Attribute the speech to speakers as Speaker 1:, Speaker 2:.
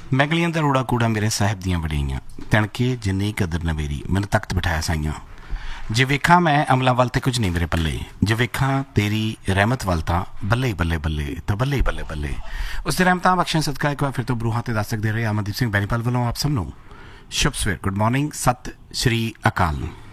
Speaker 1: मैं गलियां दा रोड़ा कूड़ा मेरे साहिब दियां वड़ियां तणके जिन्नी कदर न मेरी मैनू तख्त बिठाया साइयां जे वेखा मैं अमला वाल ते कुछ नहीं मेरे पल्ले जे वेखा तेरी रहमत वाल तां बल्ले बल्ले बल्ले तो बल्ले बल्ले बल्ले उससे रहमतां बख्शण सदका एक बार फिर तो बरूहां ते दस सकदे रहे। अमनदीप सिंह बैनीपाल वालों आप सब नूं शुभ सवेर, गुड मॉर्निंग, सत श्री अकाल।